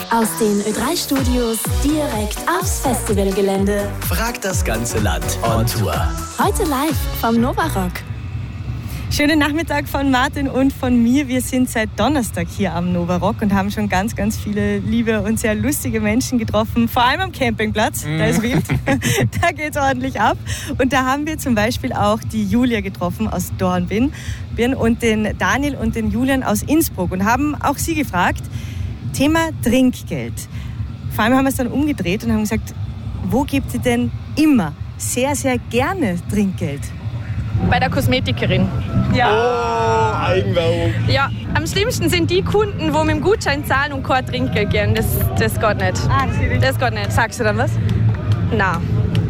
Aus den Ö3-Studios direkt aufs Festivalgelände. Fragt das ganze Land on Tour. Heute live vom Novarock. Schönen Nachmittag von Martin und von mir. Wir sind seit Donnerstag hier am Novarock und haben schon ganz, ganz viele liebe und sehr lustige Menschen getroffen. Vor allem am Campingplatz, da ist wild, da geht's ordentlich ab. Und da haben wir zum Beispiel auch die Julia getroffen aus Dornbirn und den Daniel und den Julian aus Innsbruck und haben auch sie gefragt, Thema Trinkgeld. Vor allem haben wir es dann umgedreht und haben gesagt, wo gebt ihr denn immer sehr, sehr gerne Trinkgeld? Bei der Kosmetikerin. Ja. Oh, Eigenwerbung. Ja, am schlimmsten sind die Kunden, wo mit dem Gutschein zahlen und kein Trinkgeld geben. Das geht nicht. Das geht nicht. Sagst du dann was? Nein.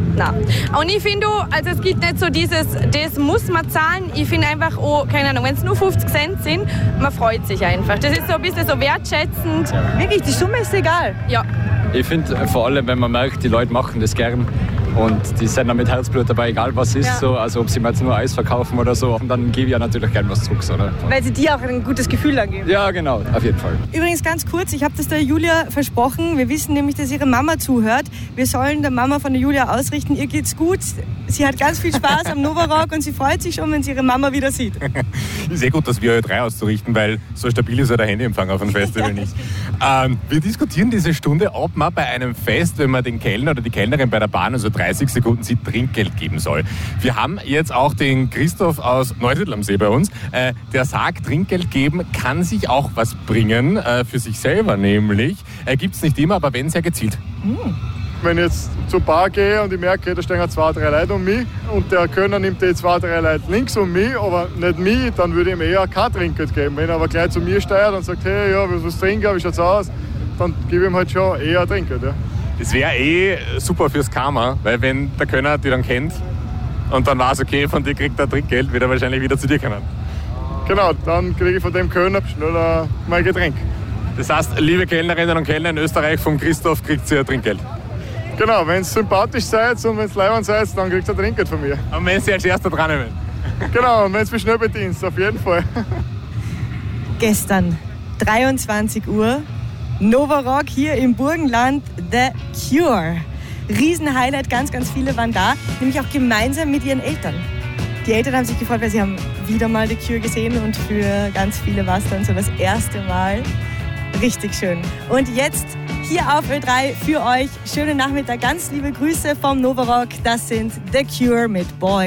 Und ich finde, also es gibt nicht so dieses, das muss man zahlen. Ich finde einfach, keine Ahnung, wenn es nur 50 Cent sind, man freut sich einfach. Das ist so ein bisschen so wertschätzend. Wirklich, die Summe ist egal. Ja. Ich finde vor allem, wenn man merkt, die Leute machen das gern und die sind dann mit Herzblut dabei, egal was ist, Ja. so, also ob sie mir jetzt nur Eis verkaufen oder so, und dann gebe ich ja natürlich gern was zurück. Oder? Weil sie dir auch ein gutes Gefühl dann geben. Ja, genau, auf jeden Fall. Übrigens ganz kurz, ich habe das der Julia versprochen. Wir wissen nämlich, dass ihre Mama zuhört. Wir sollen der Mama von der Julia ausrichten, ihr geht's gut. Sie hat ganz viel Spaß am Novarock und sie freut sich schon, wenn sie ihre Mama wieder sieht. Ist gut, das Ö3 auszurichten, weil so stabil ist ja der Handyempfang auf einem Festival nicht. Wir diskutieren diese Stunde, ob man bei einem Fest, wenn man den Kellner oder die Kellnerin bei der Bahn also 30 Sekunden sieht, Trinkgeld geben soll. Wir haben jetzt auch den Christoph aus Neusiedl am See bei uns, der sagt, Trinkgeld geben kann sich auch was bringen, für sich selber nämlich. Gibt es nicht immer, aber wenn, sehr gezielt. Wenn ich jetzt zur Bar gehe und ich merke, da stehen 2, 3 Leute um mich und der Kölner nimmt die 2, 3 Leute links um mich, aber nicht mich, dann würde ich ihm eher kein Trinkgeld geben. Wenn er aber gleich zu mir steuert und sagt, hey, ja, willst du was trinken, wie schaut's aus, dann gebe ich ihm halt schon eher Trinkgeld. Ja. Das wäre super fürs Karma, weil wenn der Kölner die dann kennt und dann weiß, okay, von dir kriegt er Trinkgeld, wird er wahrscheinlich wieder zu dir kommen. Genau, dann kriege ich von dem Kölner schneller mein Getränk. Das heißt, liebe Kellnerinnen und Kellner in Österreich, vom Christoph kriegt ihr Trinkgeld. Genau, wenn ihr sympathisch seid und wenn ihr leibend seid, dann kriegt ihr Trinkgeld von mir. Und wenn sie als erster dran nehmen. Genau, und wenn es mich schnell bedienst, auf jeden Fall. Gestern, 23 Uhr, Novarock hier im Burgenland, The Cure. Riesenhighlight, ganz, ganz viele waren da, nämlich auch gemeinsam mit ihren Eltern. Die Eltern haben sich gefreut, weil sie haben wieder mal The Cure gesehen und für ganz viele war es dann so das erste Mal. Richtig schön. Und jetzt hier auf Ö3 für euch. Schönen Nachmittag, ganz liebe Grüße vom Novarock. Das sind The Cure mit Boy.